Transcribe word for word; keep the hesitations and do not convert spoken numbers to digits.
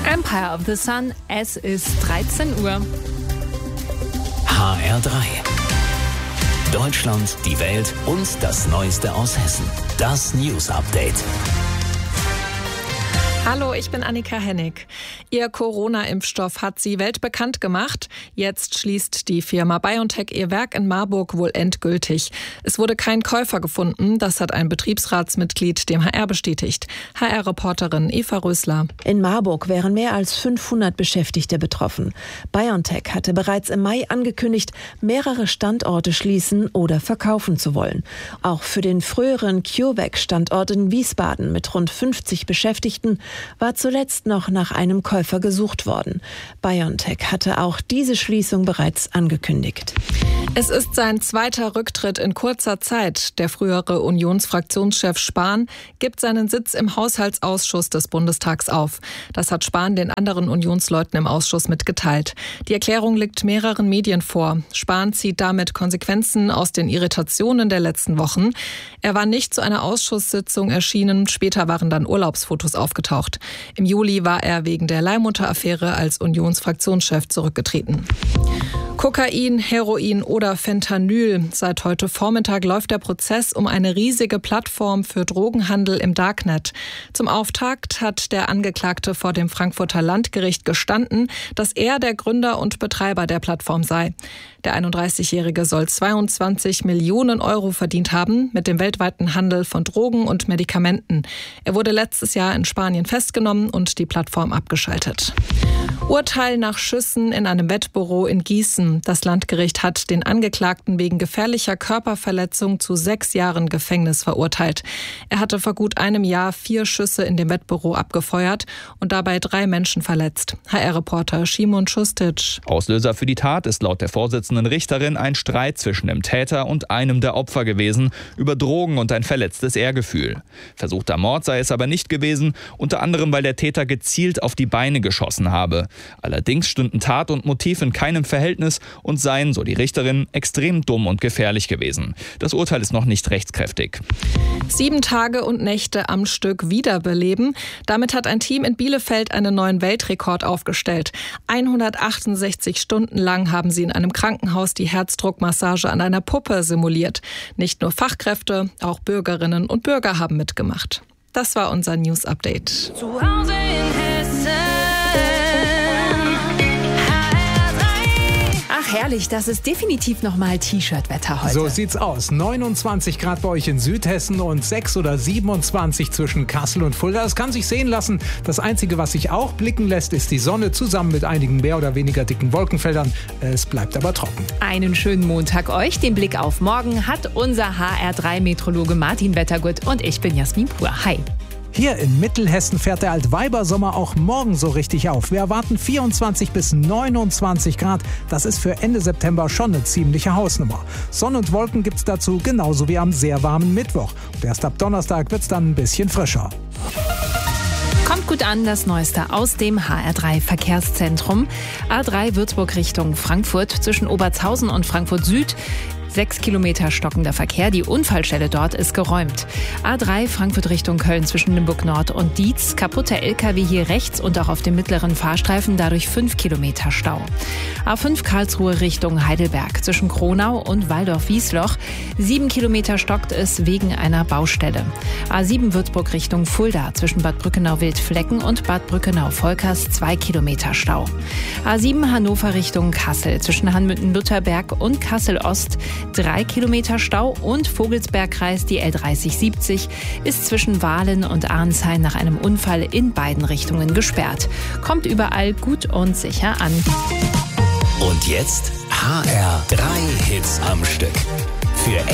Empire of the Sun, es ist dreizehn Uhr. H R drei. Deutschland, die Welt und das Neueste aus Hessen. Das News Update. Hallo, ich bin Annika Hennig. Ihr Corona-Impfstoff hat sie weltbekannt gemacht. Jetzt schließt die Firma BioNTech ihr Werk in Marburg wohl endgültig. Es wurde kein Käufer gefunden, das hat ein Betriebsratsmitglied dem H R bestätigt. H R-Reporterin Eva Rösler. In Marburg wären mehr als fünfhundert Beschäftigte betroffen. BioNTech hatte bereits im Mai angekündigt, mehrere Standorte schließen oder verkaufen zu wollen. Auch für den früheren CureVac-Standort in Wiesbaden mit rund fünfzig Beschäftigten war zuletzt noch nach einem Käufer gesucht worden. BioNTech hatte auch diese Schließung bereits angekündigt. Es ist sein zweiter Rücktritt in kurzer Zeit. Der frühere Unionsfraktionschef Spahn gibt seinen Sitz im Haushaltsausschuss des Bundestags auf. Das hat Spahn den anderen Unionsleuten im Ausschuss mitgeteilt. Die Erklärung liegt mehreren Medien vor. Spahn zieht damit Konsequenzen aus den Irritationen der letzten Wochen. Er war nicht zu einer Ausschusssitzung erschienen. Später waren dann Urlaubsfotos aufgetaucht. Im Juli war er wegen der Leihmutter-Affäre als Unionsfraktionschef zurückgetreten. Kokain, Heroin oder Fentanyl. Seit heute Vormittag läuft der Prozess um eine riesige Plattform für Drogenhandel im Darknet. Zum Auftakt hat der Angeklagte vor dem Frankfurter Landgericht gestanden, dass er der Gründer und Betreiber der Plattform sei. Der einunddreißigjährige soll zweiundzwanzig Millionen Euro verdient haben mit dem weltweiten Handel von Drogen und Medikamenten. Er wurde letztes Jahr in Spanien festgenommen und die Plattform abgeschaltet. Urteil nach Schüssen in einem Wettbüro in Gießen. Das Landgericht hat den Angeklagten wegen gefährlicher Körperverletzung zu sechs Jahren Gefängnis verurteilt. Er hatte vor gut einem Jahr vier Schüsse in dem Wettbüro abgefeuert und dabei drei Menschen verletzt. H R-Reporter Szymon Schustic. Auslöser für die Tat ist laut der Vorsitzenden Richterin ein Streit zwischen dem Täter und einem der Opfer gewesen über Drogen und ein verletztes Ehrgefühl. Versuchter Mord sei es aber nicht gewesen, unter anderem weil der Täter gezielt auf die Beine geschossen habe. Allerdings stünden Tat und Motiv in keinem Verhältnis und seien, so die Richterin, extrem dumm und gefährlich gewesen. Das Urteil ist noch nicht rechtskräftig. Sieben Tage und Nächte am Stück wiederbeleben. Damit hat ein Team in Bielefeld einen neuen Weltrekord aufgestellt. hundertachtundsechzig Stunden lang haben sie in einem Krankenhaus die Herzdruckmassage an einer Puppe simuliert. Nicht nur Fachkräfte, auch Bürgerinnen und Bürger haben mitgemacht. Das war unser News Update. Zu Hause in Hessen. Ach herrlich, das ist definitiv nochmal T-Shirt-Wetter heute. So sieht's aus. neunundzwanzig Grad bei euch in Südhessen und sechs oder siebenundzwanzig zwischen Kassel und Fulda. Das kann sich sehen lassen. Das Einzige, was sich auch blicken lässt, ist die Sonne zusammen mit einigen mehr oder weniger dicken Wolkenfeldern. Es bleibt aber trocken. Einen schönen Montag euch. Den Blick auf morgen hat unser H R drei Meteorologe Martin Wettergut und ich bin Jasmin Pur. Hi. Hier in Mittelhessen fährt der Altweibersommer auch morgen so richtig auf. Wir erwarten vierundzwanzig bis neunundzwanzig Grad. Das ist für Ende September schon eine ziemliche Hausnummer. Sonne und Wolken gibt's dazu, genauso wie am sehr warmen Mittwoch. Und erst ab Donnerstag wird's dann ein bisschen frischer. Kommt gut an, das Neueste aus dem H R drei Verkehrszentrum. A drei Würzburg Richtung Frankfurt zwischen Obertshausen und Frankfurt Süd. Sechs Kilometer stockender Verkehr, die Unfallstelle dort ist geräumt. A drei Frankfurt Richtung Köln zwischen Limburg Nord und Dietz. Kaputter L K W hier rechts und auch auf dem mittleren Fahrstreifen, dadurch fünf Kilometer Stau. A fünf Karlsruhe Richtung Heidelberg zwischen Kronau und Waldorf-Wiesloch. Sieben Kilometer stockt es wegen einer Baustelle. A sieben Würzburg Richtung Fulda zwischen Bad Brückenau-Wildflecken und Bad Brückenau-Volkers zwei Kilometer Stau. A sieben Hannover Richtung Kassel zwischen Hanmünden-Lutherberg und Kassel-Ost. Drei Kilometer Stau und Vogelsbergkreis, die L dreißig siebzig, ist zwischen Wahlen und Arnshain nach einem Unfall in beiden Richtungen gesperrt. Kommt überall gut und sicher an. Und jetzt H R drei Hits am Stück. Für